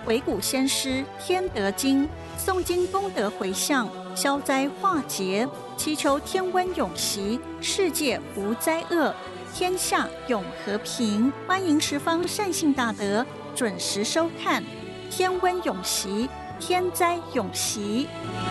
回古先师天德经，诵经功德回向，消灾化劫，祈求天温永息，世界无灾厄，天下永和平。欢迎十方善信大德准时收看《天温永息，天灾永息》。